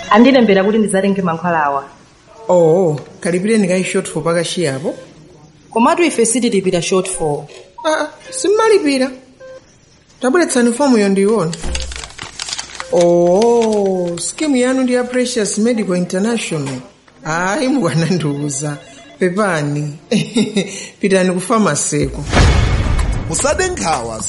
andilembera kuti ndizatenge mankhwalawa. Oh, kalipireni kai shortfall pakashiyapo. Komatu ife sitilipira shortfall. Simmalipira. Tabuletsani fomu yo ndiona. Oh, scheme yanu ndi ya Precious Medical International. Hayi mukwanandiuza. Pepani. Pitani ku pharmacy ko. Musade nkhawa